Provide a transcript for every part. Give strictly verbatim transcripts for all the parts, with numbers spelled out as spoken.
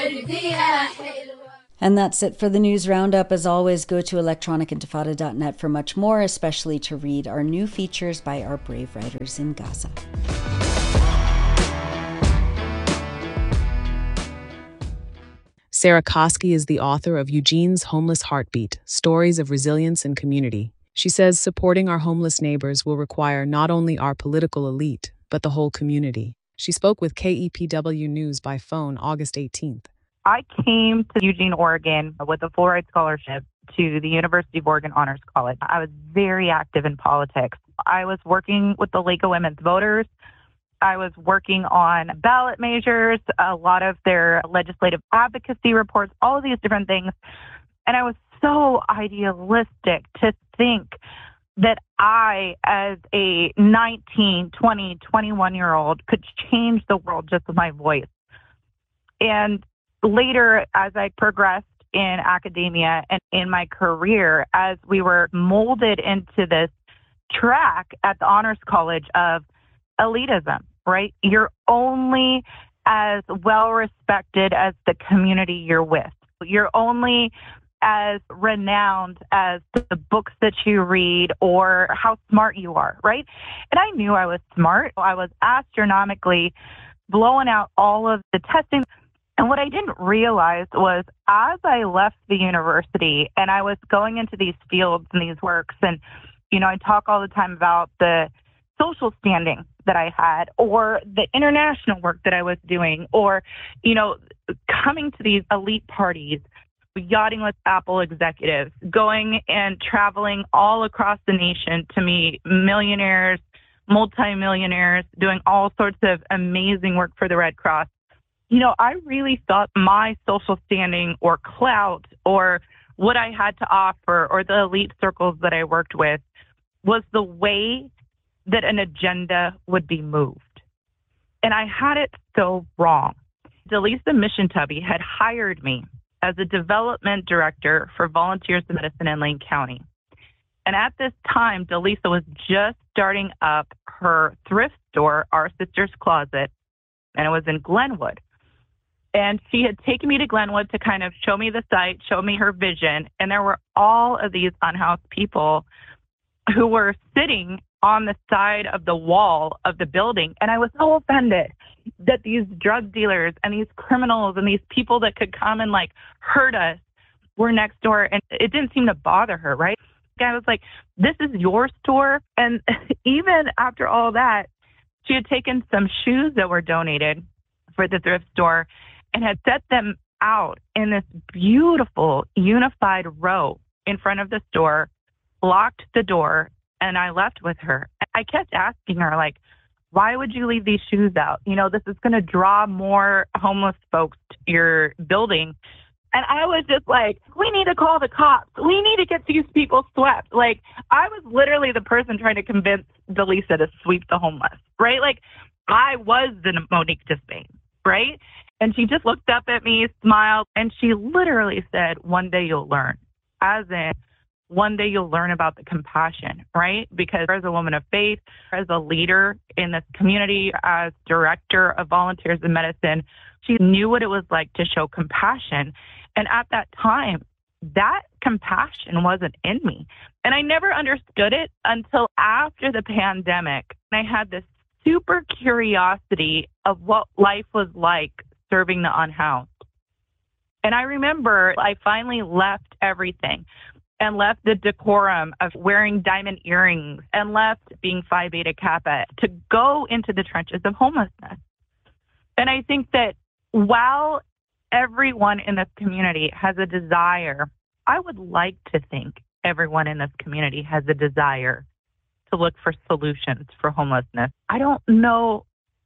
And that's it for the news roundup. As always, go to electronic intifada dot net for much more, especially to read our new features by our brave writers in Gaza. Sarah Koski is the author of Eugene's Homeless Heartbeat, Stories of Resilience and Community. She says supporting our homeless neighbors will require not only our political elite, but the whole community. She spoke with K E P W News by phone August eighteenth. I came to Eugene, Oregon with a full-ride scholarship to the University of Oregon Honors College. I was very active in politics. I was working with the League of Women's Voters. I was working on ballot measures, a lot of their legislative advocacy reports, all of these different things. And I was so idealistic to think that I, as a nineteen, twenty, twenty-one-year-old, could change the world just with my voice. And later, as I progressed in academia and in my career, as we were molded into this track at the Honors College of elitism, right? You're only as well respected as the community you're with. You're only as renowned as the books that you read or how smart you are, right? And I knew I was smart. I was astronomically blowing out all of the testing. And what I didn't realize was as I left the university and I was going into these fields and these works, and, you know, I talk all the time about the social standing that I had or the international work that I was doing or, you know, coming to these elite parties, yachting with Apple executives, going and traveling all across the nation to meet millionaires, multimillionaires, doing all sorts of amazing work for the Red Cross. You know, I really thought my social standing or clout or what I had to offer or the elite circles that I worked with was the way that an agenda would be moved. And I had it so wrong. Delisa Mishontubby had hired me as a development director for Volunteers in Medicine in Lane County. And at this time, Delisa was just starting up her thrift store, Our Sister's Closet, and it was in Glenwood. And she had taken me to Glenwood to kind of show me the site, show me her vision. And there were all of these unhoused people who were sitting on the side of the wall of the building. And I was so offended that these drug dealers and these criminals and these people that could come and like hurt us were next door. And it didn't seem to bother her, right? I was like, this is your store. And even after all that, she had taken some shoes that were donated for the thrift store and had set them out in this beautiful unified row in front of the store, locked the door, and I left with her. I kept asking her, like, why would you leave these shoes out? You know, this is going to draw more homeless folks to your building. And I was just like, we need to call the cops. We need to get these people swept. Like, I was literally the person trying to convince Delisa to sweep the homeless, right? Like, I was the Monique Despain, right? And she just looked up at me, smiled, and she literally said, one day you'll learn. As in, one day you'll learn about the compassion, right? Because as a woman of faith, as a leader in this community, as director of Volunteers in Medicine, she knew what it was like to show compassion. And at that time, that compassion wasn't in me. And I never understood it until after the pandemic. I had this super curiosity of what life was like serving the unhoused. And I remember I finally left everything and left the decorum of wearing diamond earrings and left being Phi Beta Kappa to go into the trenches of homelessness. And I think that while everyone in this community has a desire, I would like to think everyone in this community has a desire to look for solutions for homelessness. I don't know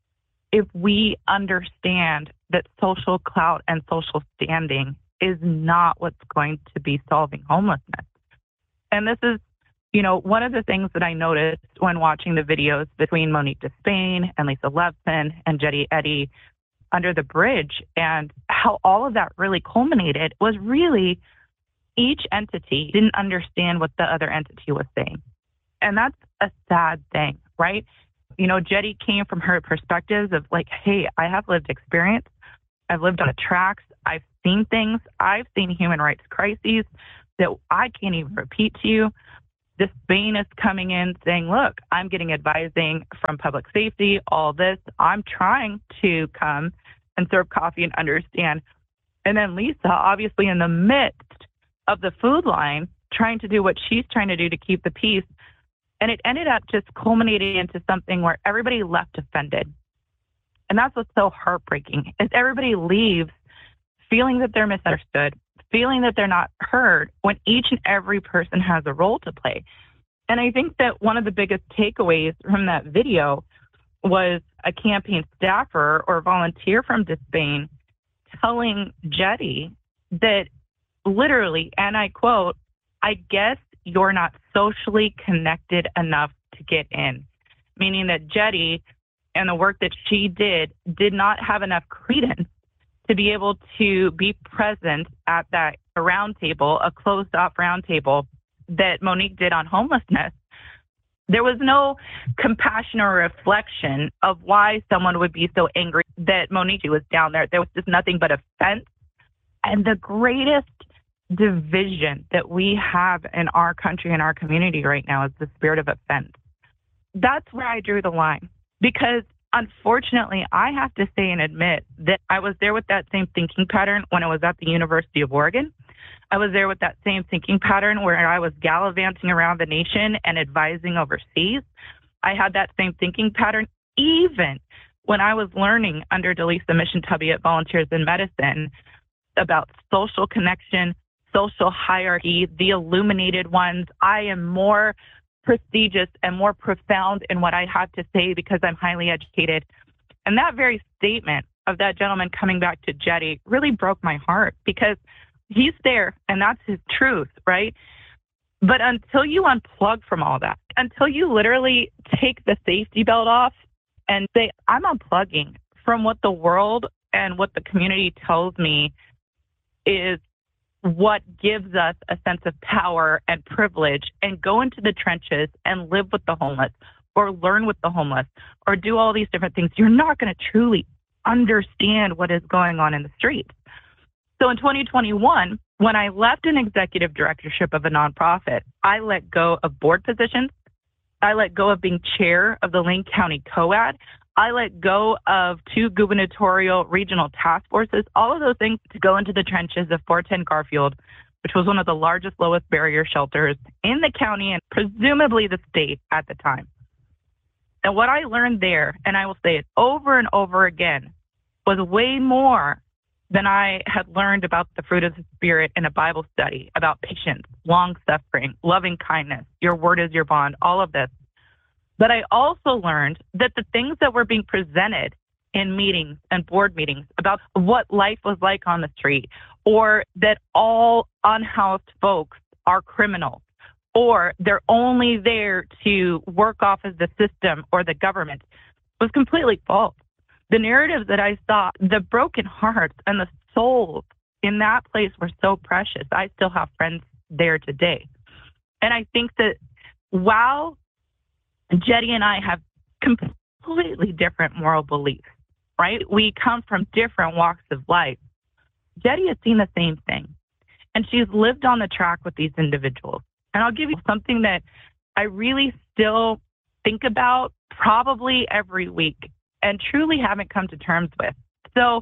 if we understand that social clout and social standing is not what's going to be solving homelessness. And this is, you know, one of the things that I noticed when watching the videos between Monique Despain and Lisa Levson and Jetty Eddy under the bridge, and how all of that really culminated was really each entity didn't understand what the other entity was saying. And that's a sad thing, right? You know, Jetty came from her perspectives of like, hey, I have lived experience. I've lived on the tracks. I've seen things. I've seen human rights crises that I can't even repeat to you. This Spain is coming in saying, look, I'm getting advising from public safety, all this. I'm trying to come and serve coffee and understand. And then Lisa, obviously in the midst of the food line, trying to do what she's trying to do to keep the peace. And it ended up just culminating into something where everybody left offended. And that's what's so heartbreaking, is everybody leaves feeling that they're misunderstood, feeling that they're not heard, when each and every person has a role to play. And I think that one of the biggest takeaways from that video was a campaign staffer or volunteer from Despain telling Jetty that literally, and I quote, "I guess you're not socially connected enough to get in," meaning that Jetty and the work that she did did not have enough credence to be able to be present at that roundtable, a closed-off roundtable that Monique did on homelessness. There was no compassion or reflection of why someone would be so angry that Monique was down there. There was just nothing but offense. And the greatest division that we have in our country and our community right now is the spirit of offense. That's where I drew the line, because unfortunately, I have to say and admit that I was there with that same thinking pattern when I was at the University of Oregon. I was there with that same thinking pattern where I was gallivanting around the nation and advising overseas. I had that same thinking pattern even when I was learning under Delisa Mission Tubby at Volunteers in Medicine about social connection, social hierarchy, the illuminated ones. I am more prestigious and more profound in what I have to say because I'm highly educated. And that very statement of that gentleman coming back to Jetty really broke my heart, because he's there and that's his truth, right? But until you unplug from all that, until you literally take the safety belt off and say, I'm unplugging from what the world and what the community tells me is what gives us a sense of power and privilege, and go into the trenches and live with the homeless or learn with the homeless or do all these different things, you're not going to truly understand what is going on in the streets. So in twenty twenty-one, when I left an executive directorship of a nonprofit, I let go of board positions. I let go of being chair of the Lane County COAD. I let go of two gubernatorial regional task forces, all of those things to go into the trenches of four ten Garfield, which was one of the largest, lowest barrier shelters in the county and presumably the state at the time. And what I learned there, and I will say it over and over again, was way more than I had learned about the fruit of the Spirit in a Bible study, about patience, long suffering, loving kindness, your word is your bond, all of this. But I also learned that the things that were being presented in meetings and board meetings about what life was like on the street, or that all unhoused folks are criminals, or they're only there to work off of the system or the government, was completely false. The narratives that I saw, the broken hearts and the souls in that place were so precious. I still have friends there today. And I think that while Jetty and I have completely different moral beliefs, right? We come from different walks of life. Jetty has seen the same thing, and she's lived on the track with these individuals. And I'll give you something that I really still think about probably every week and truly haven't come to terms with. So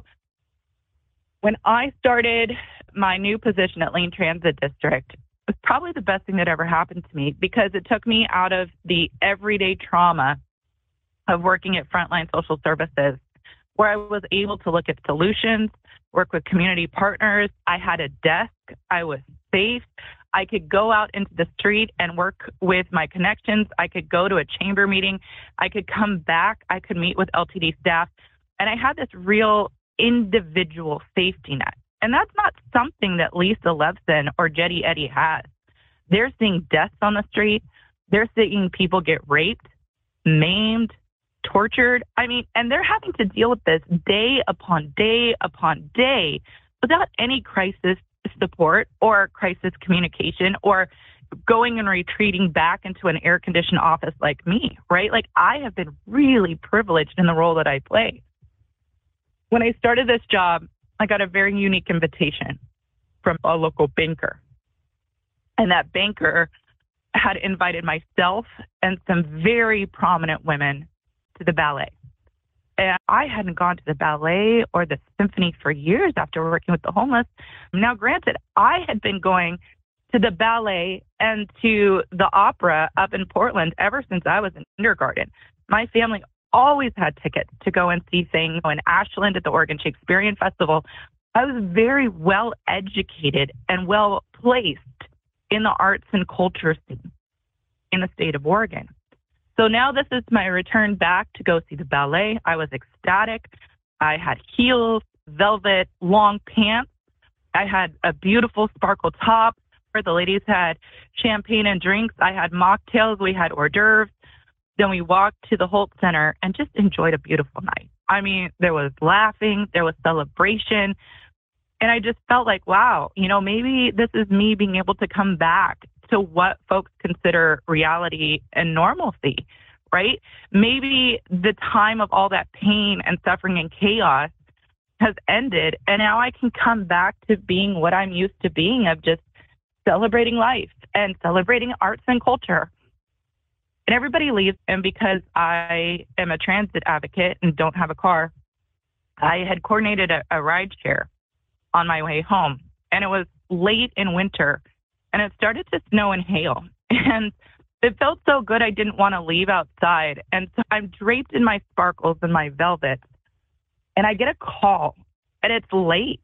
when I started my new position at Lane Transit District, it was probably the best thing that ever happened to me, because it took me out of the everyday trauma of working at Frontline Social Services, where I was able to look at solutions, work with community partners. I had a desk. I was safe. I could go out into the street and work with my connections. I could go to a chamber meeting. I could come back. I could meet with L T D staff. And I had this real individual safety net. And that's not something that Lisa Levson or Jetty Eddy has. They're seeing deaths on the street. They're seeing people get raped, maimed, tortured. I mean, and they're having to deal with this day upon day upon day without any crisis support or crisis communication or going and retreating back into an air-conditioned office like me, right? Like, I have been really privileged in the role that I play. When I started this job, I got a very unique invitation from a local banker. And that banker had invited myself and some very prominent women to the ballet. And I hadn't gone to the ballet or the symphony for years after working with the homeless. Now, granted, I had been going to the ballet and to the opera up in Portland ever since I was in kindergarten. My family always had tickets to go and see things in Ashland at the Oregon Shakespearean Festival. I was very well educated and well placed in the arts and culture scene in the state of Oregon. So now this is my return back to go see the ballet. I was ecstatic. I had heels, velvet, long pants. I had a beautiful sparkle top where the ladies had champagne and drinks. I had mocktails. We had hors d'oeuvres. Then we walked to the Holt Center and just enjoyed a beautiful night. I mean, there was laughing, there was celebration. And I just felt like, wow, you know, maybe this is me being able to come back to what folks consider reality and normalcy, right? Maybe the time of all that pain and suffering and chaos has ended. And now I can come back to being what I'm used to being, of just celebrating life and celebrating arts and culture. And everybody leaves. And because I am a transit advocate and don't have a car, I had coordinated a, a ride share on my way home. And it was late in winter and it started to snow and hail. And it felt so good I didn't want to leave outside. And so I'm draped in my sparkles and my velvet. And I get a call and it's late.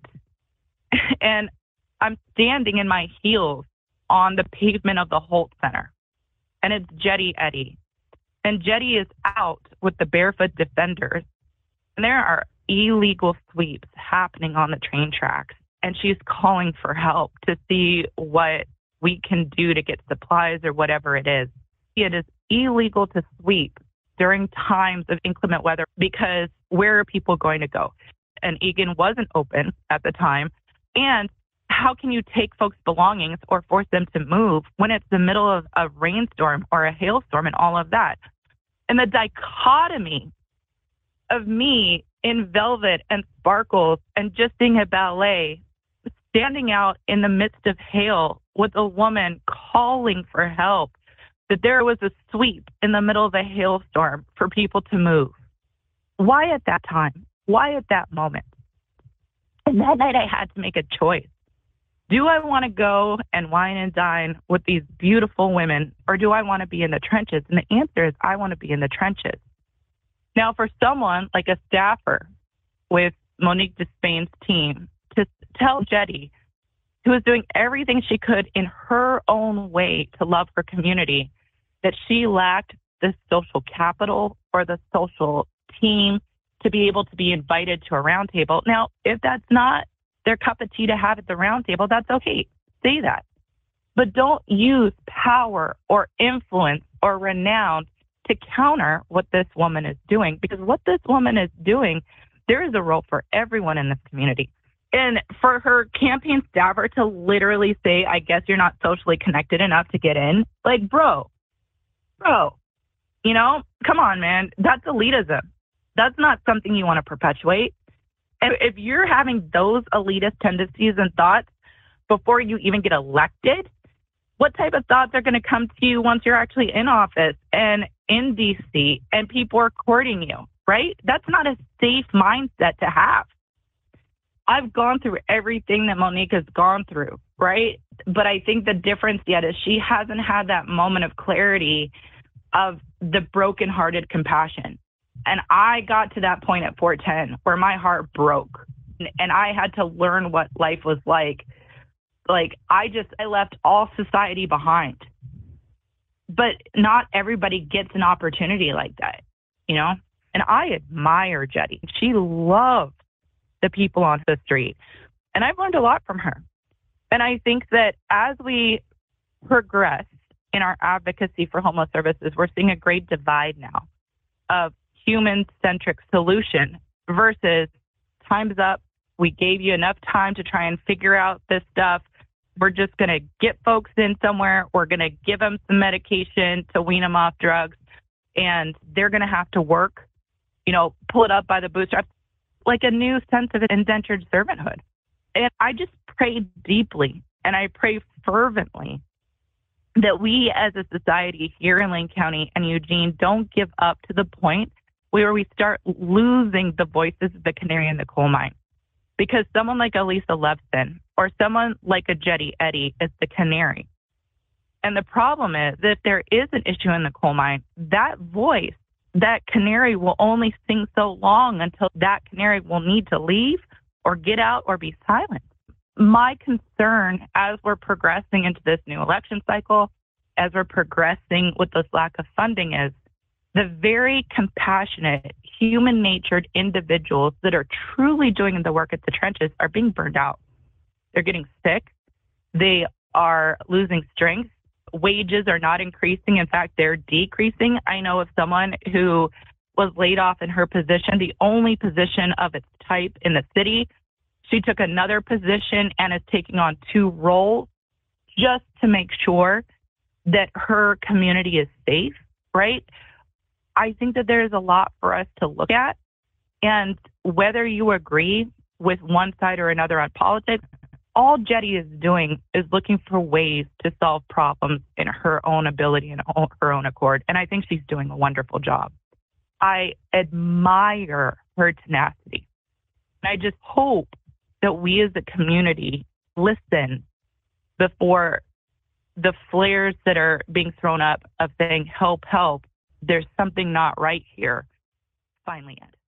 And I'm standing in my heels on the pavement of the Holt Center. And it's Jetty Eddy. And Jetty is out with the Barefoot Defenders. And there are illegal sweeps happening on the train tracks. And she's calling for help to see what we can do to get supplies or whatever it is. It is illegal to sweep during times of inclement weather because where are people going to go? And Egan wasn't open at the time. And how can you take folks' belongings or force them to move when it's the middle of a rainstorm or a hailstorm and all of that? And the dichotomy of me in velvet and sparkles and just seeing a ballet, standing out in the midst of hail with a woman calling for help, that there was a sweep in the middle of a hailstorm for people to move. Why at that time? Why at that moment? And that night I had to make a choice. Do I want to go and wine and dine with these beautiful women, or do I want to be in the trenches? And the answer is I want to be in the trenches. Now, for someone like a staffer with Monique Despain's team to tell Jetty, who was doing everything she could in her own way to love her community, that she lacked the social capital or the social team to be able to be invited to a roundtable. Now, if that's not their cup of tea to have at the roundtable, that's okay. Say that. But don't use power or influence or renown to counter what this woman is doing, because what this woman is doing, there is a role for everyone in this community. And for her campaign staffer to literally say, I guess you're not socially connected enough to get in, like, bro, bro, you know, come on, man. That's elitism. That's not something you want to perpetuate. And if you're having those elitist tendencies and thoughts before you even get elected, what type of thoughts are going to come to you once you're actually in office and in D C and people are courting you, right? That's not a safe mindset to have. I've gone through everything that Monique has gone through, right? But I think the difference yet is she hasn't had that moment of clarity of the brokenhearted compassion. And I got to that point at four ten where my heart broke and I had to learn what life was like. Like I just, I left all society behind. But not everybody gets an opportunity like that, you know? And I admire Jetty. She loved the people on the street. And I've learned a lot from her. And I think that as we progress in our advocacy for homeless services, we're seeing a great divide now of human-centric solution versus time's up. We gave you enough time to try and figure out this stuff. We're just going to get folks in somewhere. We're going to give them some medication to wean them off drugs, and they're going to have to work, you know, pull it up by the bootstraps. like a new sense of indentured servanthood. And I just pray deeply and I pray fervently that we as a society here in Lane County and Eugene don't give up to the point where we start losing the voices of the canary in the coal mine. Because someone like Elisa Levson or someone like a Jetty Eddy is the canary. And the problem is that if there is an issue in the coal mine, that voice, that canary will only sing so long until that canary will need to leave or get out or be silent. My concern as we're progressing into this new election cycle, as we're progressing with this lack of funding is the very compassionate, human-natured individuals that are truly doing the work at the trenches are being burned out. They're getting sick. They are losing strength. Wages are not increasing. In fact, they're decreasing. I know of someone who was laid off in her position, the only position of its type in the city. She took another position and is taking on two roles just to make sure that her community is safe, right? I think that there is a lot for us to look at. And whether you agree with one side or another on politics, all Jetty is doing is looking for ways to solve problems in her own ability and her own accord. And I think she's doing a wonderful job. I admire her tenacity. And I just hope that we as a community listen before the flares that are being thrown up of saying, help, help, there's something not right here, finally end.